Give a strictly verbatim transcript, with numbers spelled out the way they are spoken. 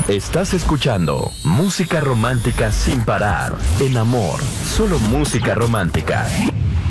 Estás escuchando música romántica sin parar. En Amor, solo música romántica.